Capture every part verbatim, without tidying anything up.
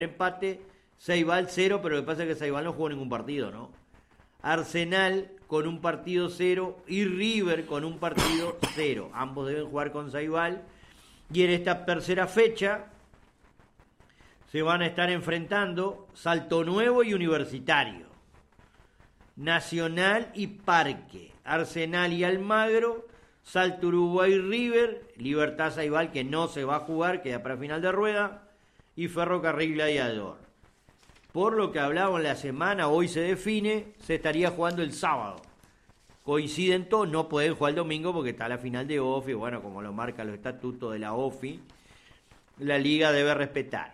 empate, Ceibal cero, pero lo que pasa es que Ceibal no jugó ningún partido, ¿no? Arsenal con un partido cero y River con un partido cero. Ambos deben jugar con Ceibal. Y en esta tercera fecha se van a estar enfrentando Salto Nuevo y Universitario, Nacional y Parque, Arsenal y Almagro, Salto Uruguay y River, Libertad Ceibal, que no se va a jugar, queda para final de rueda, y Ferrocarril Gladiador. Por lo que hablábamos en la semana, hoy se define, se estaría jugando el sábado. Coinciden todos, no pueden jugar el domingo porque está la final de O F I, bueno, como lo marcan los estatutos de la O F I, la liga debe respetar.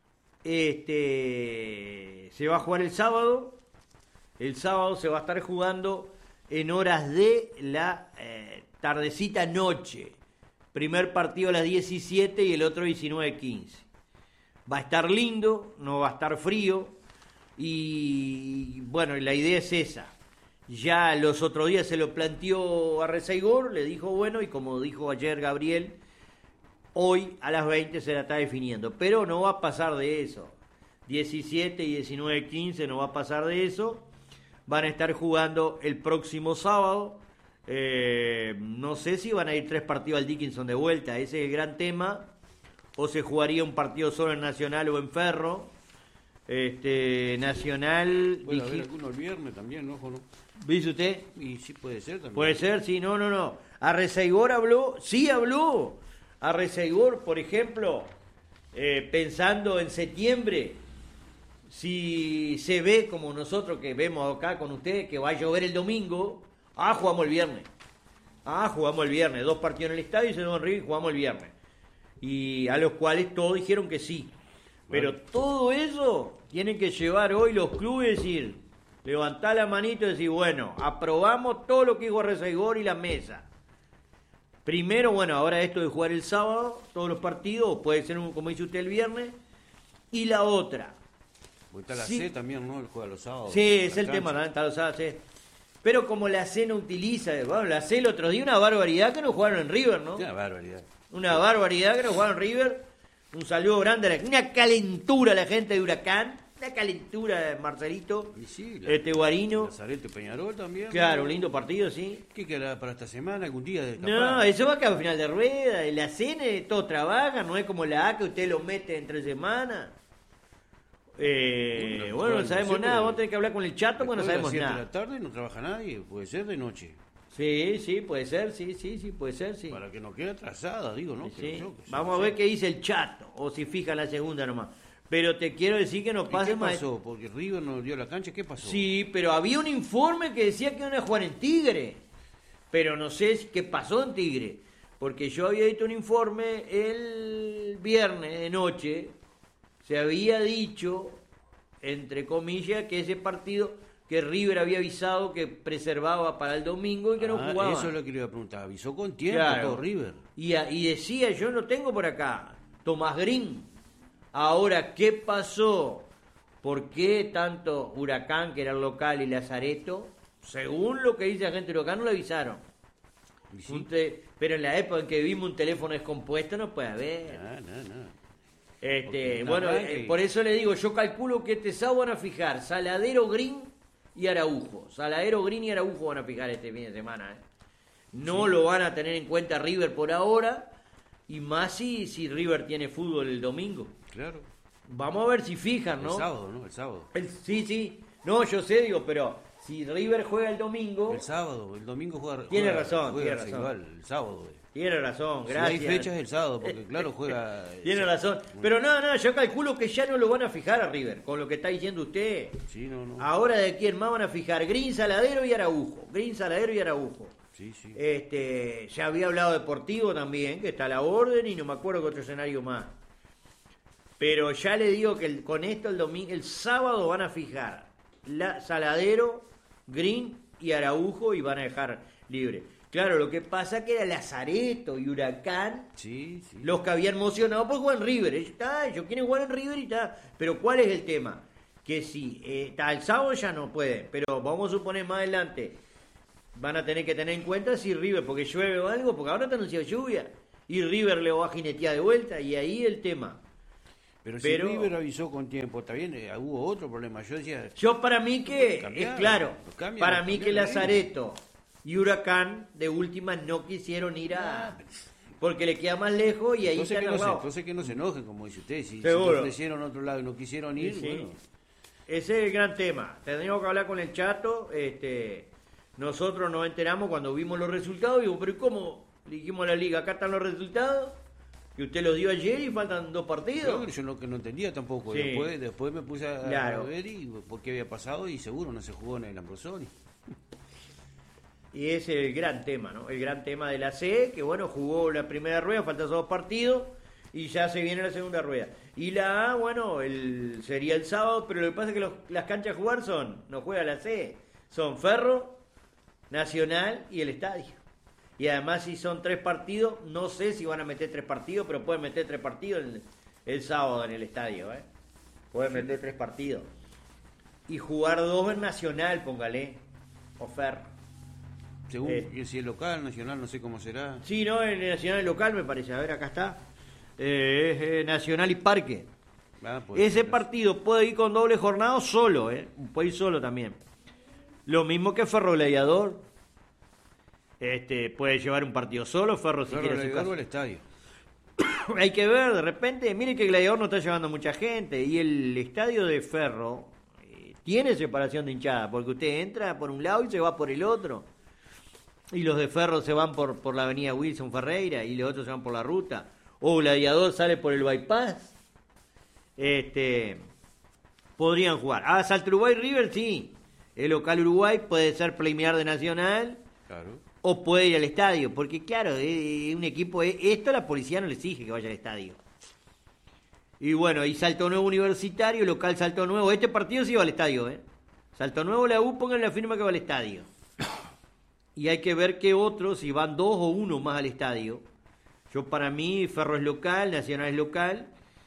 Este, se va a jugar el sábado, el sábado se va a estar jugando en horas de la eh, tardecita noche. Primer partido a las diecisiete y el otro diecinueve quince. Va a estar lindo, no va a estar frío. Y bueno, la idea es esa. Ya los otros días se lo planteó a Reseigor, le dijo bueno, y como dijo ayer Gabriel, hoy a las veinte se la está definiendo. Pero no va a pasar de eso. diecisiete y diecinueve quince no va a pasar de eso. Van a estar jugando el próximo sábado. Eh, no sé si van a ir tres partidos al Dickinson de vuelta, ese es el gran tema. O se jugaría un partido solo en Nacional o en Ferro. Este, Nacional. Puede haber alguno el viernes también, ¿no? ¿no? ¿Dice usted? Y sí, puede ser también. Puede ser, sí, no, no, no. A Reseigor habló, sí habló. A Reseigor, por ejemplo, eh, pensando en septiembre. Si se ve como nosotros que vemos acá con ustedes que va a llover el domingo, ah, jugamos el viernes. Ah, jugamos el viernes. Dos partidos en el estadio y se nos ríe y jugamos el viernes. Y a los cuales todos dijeron que sí. Pero bueno, todo eso tienen que llevar hoy los clubes y decir, levantar la manito y decir, bueno, aprobamos todo lo que dijo Reseigor y la mesa. Primero, bueno, ahora esto de jugar el sábado, todos los partidos, puede ser un, como dice usted el viernes, y la otra. Porque está la sí. C también, ¿no? El juega los sábados. Sí, es el tema, ¿no? Está los sábados, sí. Pero como la C no utiliza, bueno, la C el otro día, una barbaridad que no jugaron en River, ¿no? Una barbaridad. Una barbaridad que no jugaron en River. Un saludo grande, a la, una calentura a la gente de Huracán, una calentura de Marcelito, y sí, la, este Guarino. Lazareto y Peñarol también. Claro, ¿no? Un lindo partido, sí. ¿Qué queda para esta semana? ¿Algún día de No, escapar? eso va a quedar a final de rueda. La C N todos trabajan, no es como la A que usted lo mete entre semanas. Eh, bueno, bueno, no sabemos nada, vamos a tener que hablar con el Chato porque no sabemos nada. De la tarde no trabaja nadie, puede ser de noche. Sí, sí, puede ser, sí, sí, sí, puede ser, sí. Para que no quede atrasada, digo, ¿no? Sí. Que yo, que vamos a ver qué dice el Chato, o si fija la segunda nomás. Pero te quiero decir que no pase ¿Qué más. pasó? Porque River nos dio la cancha, ¿qué pasó? Sí, pero había un informe que decía que iban a jugar en Tigre. Pero no sé qué pasó en Tigre. Porque yo había visto un informe el viernes de noche. Se había dicho, entre comillas, que ese partido, que River había avisado que preservaba para el domingo y que ah, no jugaba. Eso es lo que le iba a preguntar. Avisó con tiempo claro. todo River. Y, a, y decía, yo no tengo por acá, Tomás Green. Ahora, ¿qué pasó? ¿Por qué tanto Huracán, que era el local, y Lazareto? Según lo que dice la gente de Huracán, no le avisaron. ¿Sí? Te, pero en la época en que vimos un teléfono descompuesto, no puede haber. No, no, no. Este, bueno, eh, por eso le digo, yo calculo que este sábado van a fijar Saladero, Green y Araujo. Saladero, Green y Araujo van a fijar este fin de semana. ¿eh? No sí. Lo van a tener en cuenta River por ahora, y más si, si River tiene fútbol el domingo. Claro. Vamos a ver si fijan, ¿no? El sábado, ¿no? El sábado. El, sí, sí. No, yo sé, digo, pero si River juega el domingo... El sábado, el domingo juega... Tiene juega, razón, juega tiene razón. Igual, el sábado. Eh. Tiene razón, gracias. Si hay fechas el sábado, porque claro, juega... Tiene razón. Pero no, no, yo calculo que ya no lo van a fijar a River, con lo que está diciendo usted. Sí, no, no. Ahora de quién más van a fijar, Green, Saladero y Araujo. Green, Saladero y Araujo. Sí, sí. Este, ya había hablado Deportivo también, que está a la orden, y no me acuerdo qué otro escenario más. Pero ya le digo que el, con esto el domingo, el sábado van a fijar la, Saladero, Green y Araujo y van a dejar libre. Claro, lo que pasa que era Lazareto y Huracán, sí, sí. los que habían emocionado por jugar en River. Está, ellos quieren jugar en River y está. Pero ¿cuál es el tema? Que si eh, está el sábado ya no pueden, pero vamos a suponer más adelante van a tener que tener en cuenta si River, porque llueve o algo, porque ahora está anunciado lluvia y River le va a jinetear de vuelta y ahí el tema. Pero si Pero- River avisó con tiempo, está bien, eh, hubo otro problema. Yo decía, Yo para mí que, cambiar, es claro, lo cambian, para lo mí que cambian ahí. Lazareto y Huracán de última no quisieron ir a... Porque le queda más lejos y ahí entonces, están que no se, ahogados. entonces que no se enojen, como dice usted. Si, si Seguro. le ofrecieron a otro lado y no quisieron ir, Sí, sí. bueno. Ese es el gran tema. Tendríamos que hablar con el Chato. Este, nosotros nos enteramos cuando vimos los resultados. Digo, pero ¿y cómo? Le dijimos a la liga, acá están los resultados. Que usted los dio ayer y faltan dos partidos. Creo que yo no, que no entendía tampoco. Sí. Después, después me puse a, Claro. a ver y por qué había pasado y seguro no se jugó en el Ambrosoni. Y ese es el gran tema, ¿no? El gran tema de la C, que bueno, jugó la primera rueda, faltan dos partidos, y ya se viene la segunda rueda. Y la A, bueno, el, sería el sábado, pero lo que pasa es que los- las canchas a jugar son, no juega la C, son Ferro, Nacional y el Estadio. Y además si son tres partidos, no sé si van a meter tres partidos, pero pueden meter tres partidos el, el sábado en el Estadio, ¿eh? Pueden meter tres partidos. Y jugar dos en Nacional, póngale, o Ferro. Según Eh. que si es local, nacional, no sé cómo será. Sí, no, en el Nacional y local me parece. A ver, acá está. Eh, es eh, Nacional y Parque. Ah, puede Ese ser. partido puede ir con doble jornada o solo, ¿eh? Puede ir solo también. Lo mismo que Ferro Gladiador. Este, puede llevar un partido solo, Ferro si Claro, quiere el su Gladiador o casa. el estadio. Hay que ver, de repente, mire que Gladiador no está llevando mucha gente y el estadio de Ferro eh, tiene separación de hinchada, porque usted entra por un lado y se va por el otro. Y los de Ferro se van por, por la avenida Wilson Ferreira y los otros se van por la ruta. O Gladiador sale por el bypass. Este, podrían jugar. Ah, Salto Uruguay River, sí. El local Uruguay puede ser preliminar de Nacional Claro. o puede ir al estadio. Porque claro, es un equipo, es- esto la policía no le exige que vaya al estadio. Y bueno, y Salto Nuevo Universitario, local Salto Nuevo. Este partido sí va al estadio, ¿eh? Salto Nuevo, la U, pongan la firma que va al estadio. Y hay que ver qué otros, si van dos o uno más al estadio. Yo para mí, Ferro es local, Nacional es local.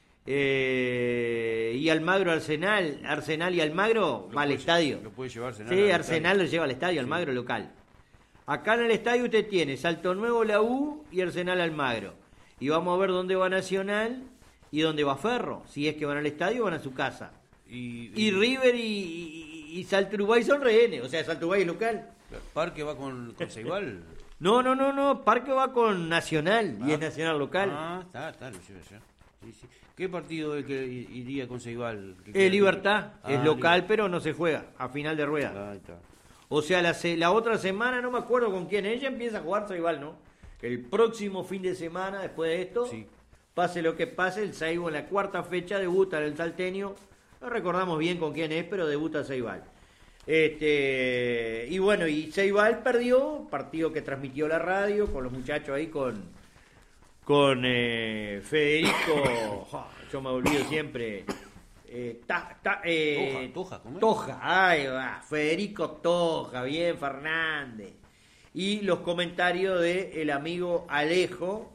eh, y Almagro, Arsenal. Arsenal y Almagro Lo va al puede- estadio. Lo puede llevar Arsenal Sí, al Arsenal estadio. lo lleva al estadio, Sí. Almagro local. Acá en el estadio usted tiene Salto Nuevo, la U y Arsenal Almagro. Y vamos a ver dónde va Nacional y dónde va Ferro. Si es que van al estadio o van a su casa. Y, Y River y, y, y Salto Uruguay son rehenes. O sea, Salto Uruguay es local. Parque va con, con Ceibal. No, no, no, no. Parque va con Nacional y Ah. es Nacional local. Ah, está, está, lo lleva ya. Sí, sí. ¿Qué partido es que i- iría con Ceibal? ¿Qué Es queda? Libertad, Ah, es local, Libertad. pero no se juega a final de rueda. Ahí está. O sea, la, se- la otra semana, no me acuerdo con quién, ella empieza a jugar Ceibal, ¿no? El próximo fin de semana, después de esto, Sí. pase lo que pase, el Seibo en la cuarta fecha debuta en el Salteño. No recordamos bien con quién es, pero debuta Ceibal. Este, y bueno, y Ceibal perdió, partido que transmitió la radio, con los muchachos ahí, con, con eh, Federico, ja, yo me olvido siempre, eh, ta- ta- eh, Toja, Toja, ¿cómo es? Toja, ahí va, Federico Toja, bien Fernández. Y los comentarios de el amigo Alejo,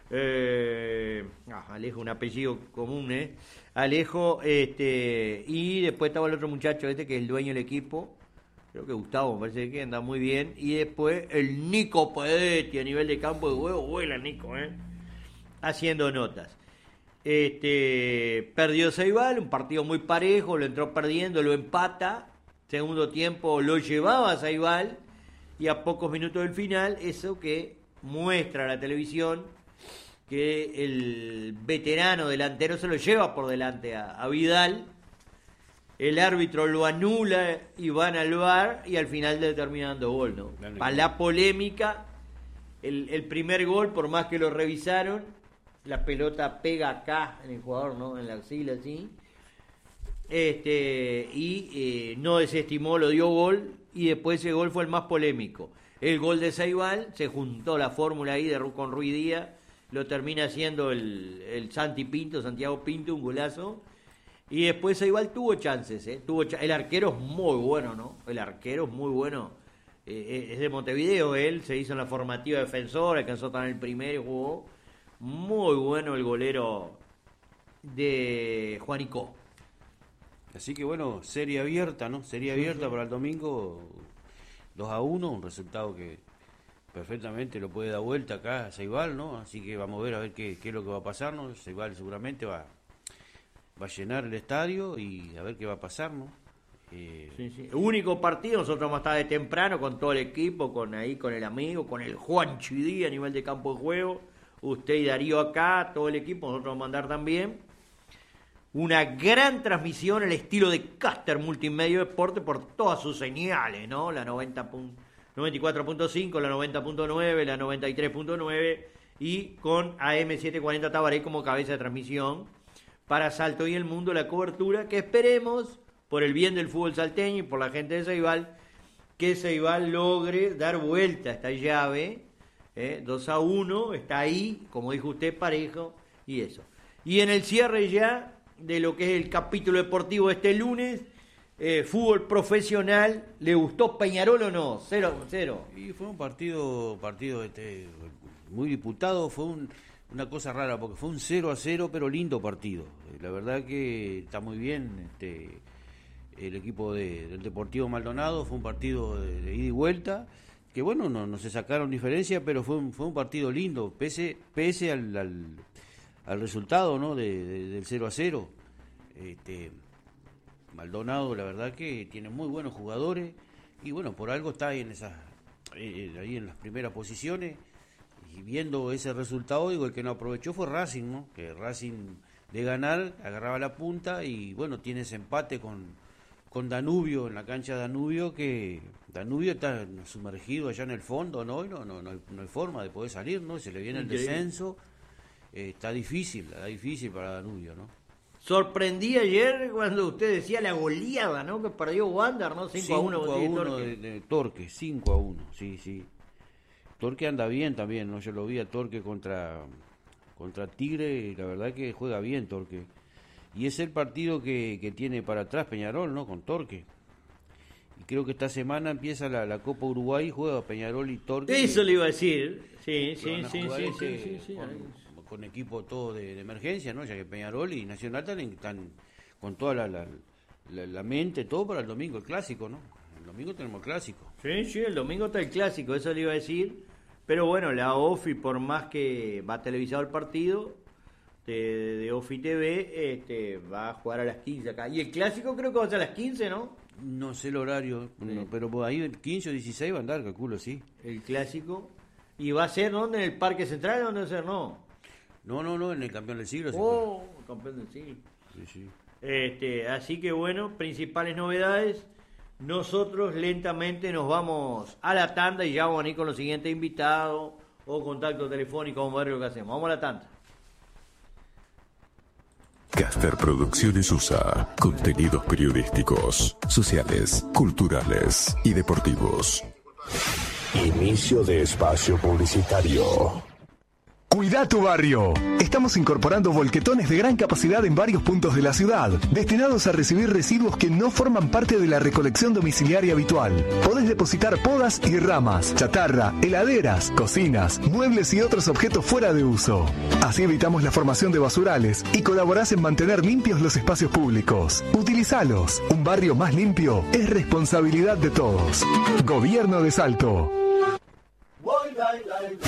eh, ah, Alejo, un apellido común, ¿eh? Alejo, este, y después estaba el otro muchacho este que es el dueño del equipo, creo que Gustavo, me parece que anda muy bien, y después el Nico Pedetti a nivel de campo de huevo, vuela Nico, ¿eh? Haciendo notas. Este, perdió Ceibal, un partido muy parejo, lo entró perdiendo, lo empata, segundo tiempo lo llevaba a Ceibal, y a pocos minutos del final, eso que muestra la televisión, que el veterano delantero se lo lleva por delante a, a Vidal, el árbitro lo anula y van al V A R y al final le termina dando gol, ¿no? Dale, Para gol. la polémica, el, el primer gol, por más que lo revisaron, la pelota pega acá en el jugador, ¿no? En la axila, así. Este, y eh, no desestimó, lo dio gol, y después ese gol fue el más polémico. El gol de Ceibal, se juntó la fórmula ahí de Ru- con Ruiz Díaz, lo termina haciendo el, el Santi Pinto, Santiago Pinto, un golazo. Y después Ceibal tuvo chances, ¿eh? Tuvo cha- el arquero es muy bueno, ¿no? El arquero es muy bueno. Eh, es de Montevideo, él se hizo en la formativa defensora, alcanzó a estar en el primero y jugó. Muy bueno el golero de Juanico. Así que bueno, serie abierta, ¿no? Serie abierta para el domingo, dos a uno, un resultado que perfectamente lo puede dar vuelta acá a Ceibal, ¿no? Así que vamos a ver a ver qué, qué es lo que va a pasar, ¿no? Ceibal seguramente va, va a llenar el estadio y a ver qué va a pasar, ¿no? Eh... Sí, sí. Único partido, nosotros vamos a estar de temprano con todo el equipo, con ahí, con el amigo, con el Juan Chidí a nivel de campo de juego, usted y Darío acá, todo el equipo, nosotros vamos a mandar también una gran transmisión al estilo de Caster Multimedia Deporte por todas sus señales, ¿no? La noventa, noventa y cuatro punto cinco, la noventa punto nueve, la noventa y tres punto nueve y con A M setecientos cuarenta Tabaré como cabeza de transmisión para Salto y el Mundo, la cobertura que esperemos, por el bien del fútbol salteño y por la gente de Ceibal, que Ceibal logre dar vuelta a esta llave, ¿eh? dos a uno, está ahí, como dijo usted, parejo, y eso. Y en el cierre ya de lo que es el capítulo deportivo de este lunes, eh, fútbol profesional, ¿le gustó Peñarol o no? Cero, cero. Y fue un partido, partido este, muy disputado, fue un, una cosa rara, porque fue un cero a cero, pero lindo partido. La verdad que está muy bien, este... el equipo de, del Deportivo Maldonado, fue un partido de, de ida y vuelta, que bueno, no, no se sacaron diferencia, pero fue un, fue un partido lindo, pese, pese al, al, al resultado, ¿no? de, de, del cero a cero. Este, Maldonado, la verdad que tiene muy buenos jugadores, y bueno, por algo está ahí en, esas, eh, ahí en las primeras posiciones, y viendo ese resultado, digo, el que no aprovechó fue Racing, ¿no? Que Racing de ganar, agarraba la punta, y bueno, tiene ese empate con con Danubio, en la cancha de Danubio, que Danubio está sumergido allá en el fondo, ¿no? Y no, no, no, hay, no hay forma de poder salir, ¿no? Se le viene el descenso, eh, está difícil, está difícil para Danubio, ¿no? Sorprendí ayer cuando usted decía la goleada, ¿no? Que perdió Wander, ¿no? cinco a uno de, de Torque, cinco a uno, sí, sí. Torque anda bien también, ¿no? Yo lo vi a Torque contra, contra Tigre, y la verdad que juega bien Torque. Y es el partido que, que tiene para atrás Peñarol, ¿no? Con Torque. Y creo que esta semana empieza la, la Copa Uruguay, juega Peñarol y Torque. Eso le iba a decir. Sí, sí, sí, sí, este, sí, sí, sí. Con, con equipo todo de, de emergencia, ¿no? Ya que Peñarol y Nacional están, están con toda la, la, la, la mente, todo para el domingo, el clásico, ¿no? El domingo tenemos el clásico. Sí, sí, el domingo está el clásico, eso le iba a decir. Pero bueno, la OFI, por más que va televisado el partido de, de OFI T V, este, va a jugar a las quince acá. Y el clásico creo que va a ser a las quince, ¿no? No sé el horario, sí. no, pero por ahí quince o dieciséis va a andar, calculo, sí. El clásico. ¿Y va a ser dónde? ¿En el Parque Central o dónde va a ser? No. No, no, no, en el Campeón del Siglo. Oh, Campeón del Siglo. Sí, sí. Este, así que bueno, principales novedades. Nosotros lentamente nos vamos a la tanda y ya vamos a ir con los siguientes invitados o contacto telefónico, vamos a ver lo que hacemos. Vamos a la tanda. Caster Producciones U S A. Contenidos periodísticos, sociales, culturales y deportivos. Inicio de espacio publicitario. Cuida tu barrio. Estamos incorporando volquetones de gran capacidad en varios puntos de la ciudad, destinados a recibir residuos que no forman parte de la recolección domiciliaria habitual. Podés depositar podas y ramas, chatarra, heladeras, cocinas, muebles y otros objetos fuera de uso. Así evitamos la formación de basurales y colaborás en mantener limpios los espacios públicos. Utilizalos. Un barrio más limpio es responsabilidad de todos. Gobierno de Salto.